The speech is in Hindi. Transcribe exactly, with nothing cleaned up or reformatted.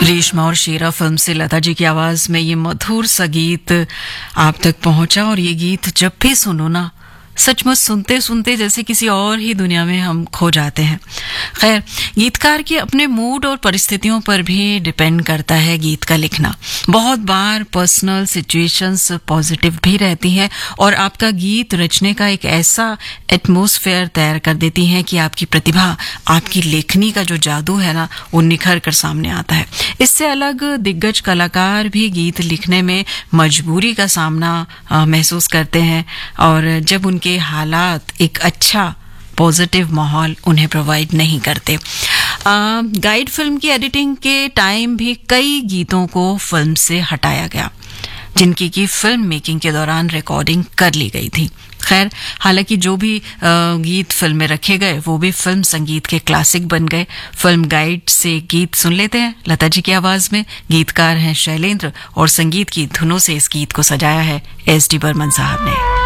रेशमा और शेरा फिल्म से लता जी की आवाज में ये मधुर सा गीत आप तक पहुंचा। और ये गीत जब भी सुनो ना, सचमुच सुनते सुनते जैसे किसी और ही दुनिया में हम खो जाते हैं। खैर, गीतकार के अपने मूड और परिस्थितियों पर भी डिपेंड करता है गीत का लिखना। बहुत बार पर्सनल सिचुएशंस पॉजिटिव भी रहती हैं और आपका गीत रचने का एक ऐसा एटमॉस्फेयर तैयार कर देती हैं कि आपकी प्रतिभा, आपकी लेखनी का जो जादू है ना, वो निखर कर सामने आता है। इससे अलग दिग्गज कलाकार भी गीत लिखने में मजबूरी का सामना आ, महसूस करते हैं, और जब उनके के हालात एक अच्छा पॉजिटिव माहौल उन्हें प्रोवाइड नहीं करते। गाइड फिल्म की एडिटिंग के टाइम भी कई गीतों को फिल्म से हटाया गया, जिनकी की फिल्म मेकिंग के दौरान रिकॉर्डिंग कर ली गई थी। खैर, हालांकि जो भी आ, गीत फिल्म में रखे गए वो भी फिल्म संगीत के क्लासिक बन गए। फिल्म गाइड से गीत सुन लेते हैं लता जी की आवाज में। गीतकार हैं शैलेंद्र और संगीत की धुनों से इस गीत को सजाया है एस डी बर्मन साहब ने।